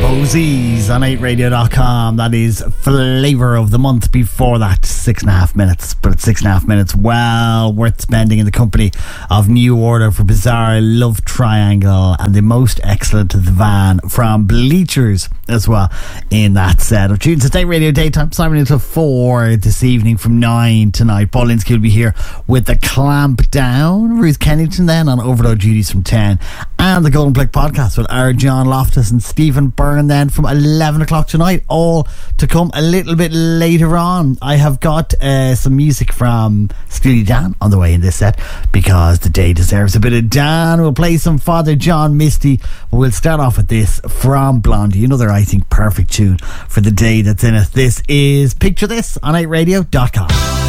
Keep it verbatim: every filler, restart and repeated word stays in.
Posies on eight radio dot com. That is Flavour of the Month. Before that, six and a half minutes. But it's six and a half minutes well worth spending in the company of New Order for Bizarre, Love Triangle, and the most excellent The Van from Bleachers as well in that set of tunes. It's eight Radio Daytime. Simon until four this evening from nine tonight. Paul Linsky will be here with the Clamp Down. Ruth Kennington then on Overload Duties from ten. And the Golden Blick podcast with our John Loftus and Stephen Byrne then from eleven o'clock tonight. All to come a little bit later on. I have got uh, some music from Steely Dan on the way in this set because the day deserves a bit of Dan. We'll play some Father John Misty, but we'll start off with this from Blondie. Another, I think, perfect tune for the day that's in it. This is Picture This on eight radio dot com.